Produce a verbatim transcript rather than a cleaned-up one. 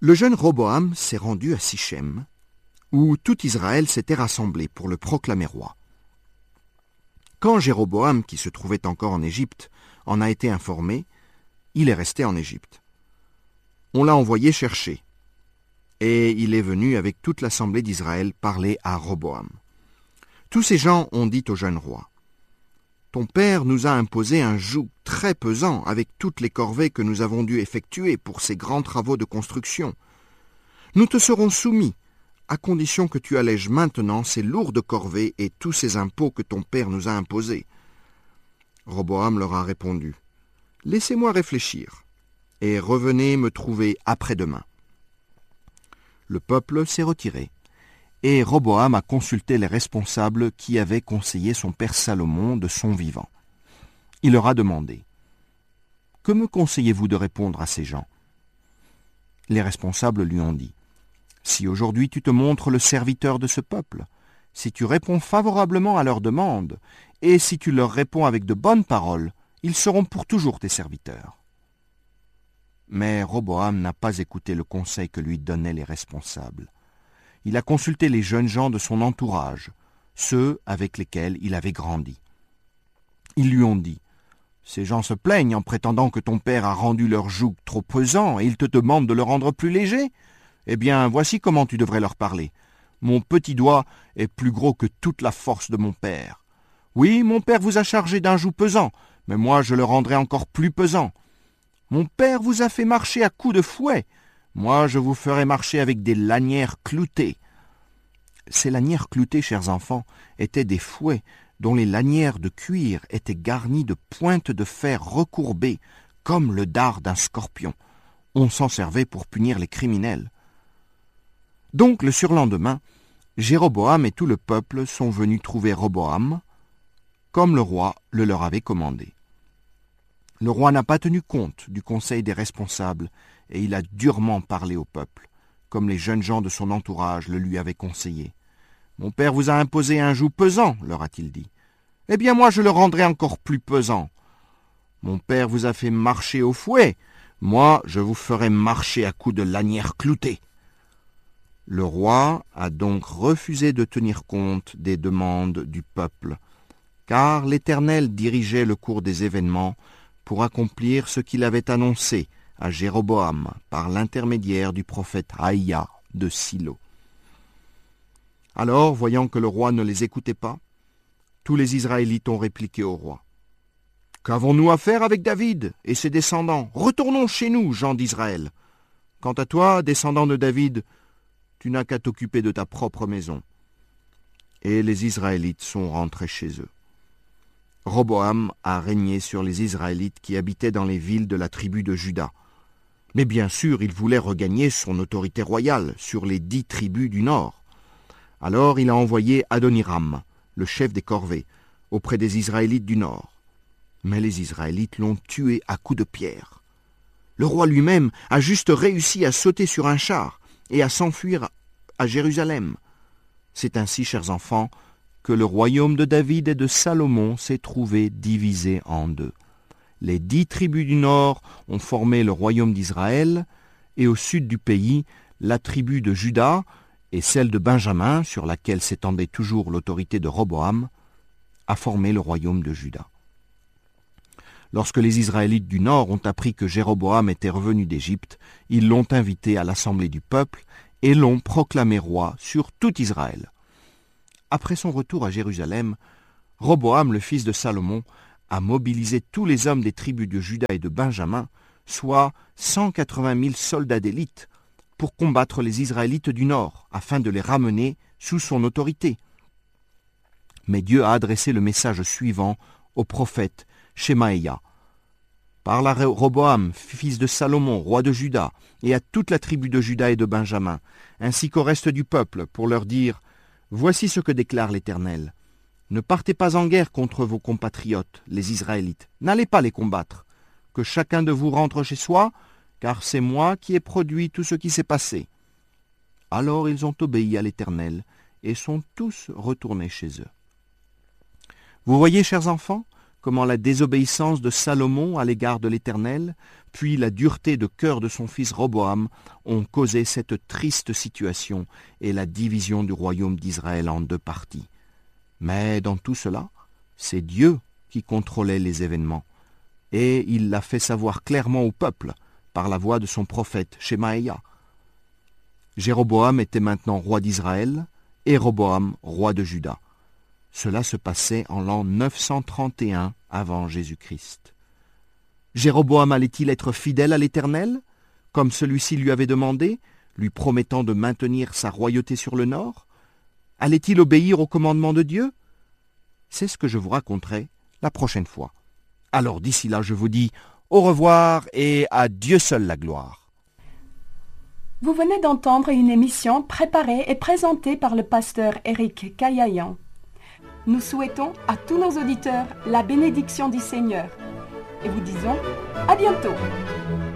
Le jeune Roboam s'est rendu à Sichem, où tout Israël s'était rassemblé pour le proclamer roi. Quand Jéroboam, qui se trouvait encore en Égypte, en a été informé, il est resté en Égypte. On l'a envoyé chercher, et il est venu avec toute l'assemblée d'Israël parler à Roboam. Tous ces gens ont dit au jeune roi, « Ton père nous a imposé un joug très pesant avec toutes les corvées que nous avons dû effectuer pour ces grands travaux de construction. Nous te serons soumis, à condition que tu allèges maintenant ces lourdes corvées et tous ces impôts que ton père nous a imposés. » Roboam leur a répondu, « Laissez-moi réfléchir, et revenez me trouver après-demain. » Le peuple s'est retiré, et Roboam a consulté les responsables qui avaient conseillé son père Salomon de son vivant. Il leur a demandé, « Que me conseillez-vous de répondre à ces gens ?» Les responsables lui ont dit, « Si aujourd'hui tu te montres le serviteur de ce peuple, si tu réponds favorablement à leurs demandes, et si tu leur réponds avec de bonnes paroles, ils seront pour toujours tes serviteurs. » Mais Roboam n'a pas écouté le conseil que lui donnaient les responsables. Il a consulté les jeunes gens de son entourage, ceux avec lesquels il avait grandi. Ils lui ont dit, « Ces gens se plaignent en prétendant que ton père a rendu leur joug trop pesant et ils te demandent de le rendre plus léger. Eh bien, voici comment tu devrais leur parler. Mon petit doigt est plus gros que toute la force de mon père. Oui, mon père vous a chargé d'un joug pesant, mais moi je le rendrai encore plus pesant. Mon père vous a fait marcher à coups de fouet, moi je vous ferai marcher avec des lanières cloutées. » Ces lanières cloutées, chers enfants, étaient des fouets dont les lanières de cuir étaient garnies de pointes de fer recourbées, comme le dard d'un scorpion. On s'en servait pour punir les criminels. Donc le surlendemain, Jéroboam et tout le peuple sont venus trouver Roboam, comme le roi le leur avait commandé. Le roi n'a pas tenu compte du conseil des responsables et il a durement parlé au peuple, comme les jeunes gens de son entourage le lui avaient conseillé. « Mon père vous a imposé un joug pesant, leur a-t-il dit. Eh bien moi je le rendrai encore plus pesant. Mon père vous a fait marcher au fouet, moi je vous ferai marcher à coups de lanières cloutées. » Le roi a donc refusé de tenir compte des demandes du peuple, car l'Éternel dirigeait le cours des événements pour accomplir ce qu'il avait annoncé à Jéroboam par l'intermédiaire du prophète Aïa de Silo. Alors, voyant que le roi ne les écoutait pas, tous les Israélites ont répliqué au roi. « Qu'avons-nous à faire avec David et ses descendants? Retournons chez nous, gens d'Israël. Quant à toi, descendant de David, tu n'as qu'à t'occuper de ta propre maison. » Et les Israélites sont rentrés chez eux. Roboam a régné sur les Israélites qui habitaient dans les villes de la tribu de Juda. Mais bien sûr, il voulait regagner son autorité royale sur les dix tribus du nord. Alors il a envoyé Adoniram, le chef des corvées, auprès des Israélites du nord. Mais les Israélites l'ont tué à coups de pierre. Le roi lui-même a juste réussi à sauter sur un char et à s'enfuir à Jérusalem. C'est ainsi, chers enfants, que le royaume de David et de Salomon s'est trouvé divisé en deux. Les dix tribus du nord ont formé le royaume d'Israël, et au sud du pays, la tribu de Juda et celle de Benjamin, sur laquelle s'étendait toujours l'autorité de Roboam, a formé le royaume de Juda. Lorsque les Israélites du nord ont appris que Jéroboam était revenu d'Égypte, ils l'ont invité à l'assemblée du peuple et l'ont proclamé roi sur tout Israël. Après son retour à Jérusalem, Roboam, le fils de Salomon, a mobilisé tous les hommes des tribus de Juda et de Benjamin, soit cent quatre-vingt mille soldats d'élite, pour combattre les Israélites du nord, afin de les ramener sous son autorité. Mais Dieu a adressé le message suivant au prophète Shemaïa. « Parle à Roboam, fils de Salomon, roi de Juda, et à toute la tribu de Juda et de Benjamin, ainsi qu'au reste du peuple, pour leur dire « Voici ce que déclare l'Éternel. Ne partez pas en guerre contre vos compatriotes, les Israélites. N'allez pas les combattre. Que chacun de vous rentre chez soi, car c'est moi qui ai produit tout ce qui s'est passé. » Alors ils ont obéi à l'Éternel et sont tous retournés chez eux. Vous voyez, chers enfants, comment la désobéissance de Salomon à l'égard de l'Éternel, puis la dureté de cœur de son fils Roboam ont causé cette triste situation et la division du royaume d'Israël en deux parties. Mais dans tout cela, c'est Dieu qui contrôlait les événements, et il l'a fait savoir clairement au peuple par la voix de son prophète Shemaïa. Jéroboam était maintenant roi d'Israël, et Roboam roi de Juda. Cela se passait en l'an neuf cent trente et un avant Jésus-Christ. Jéroboam allait-il être fidèle à l'Éternel, comme celui-ci lui avait demandé, lui promettant de maintenir sa royauté sur le nord? Allait-il obéir au commandement de Dieu? C'est ce que je vous raconterai la prochaine fois. Alors d'ici là, je vous dis au revoir et à Dieu seul la gloire. Vous venez d'entendre une émission préparée et présentée par le pasteur Éric Caillayan. Nous souhaitons à tous nos auditeurs la bénédiction du Seigneur et vous disons à bientôt.